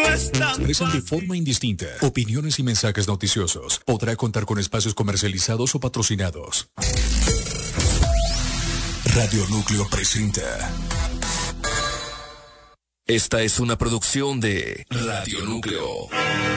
Expresan de forma indistinta opiniones y mensajes noticiosos. Podrá contar con espacios comercializados o patrocinados. Radio Núcleo presenta. Esta es una producción de Radio Núcleo.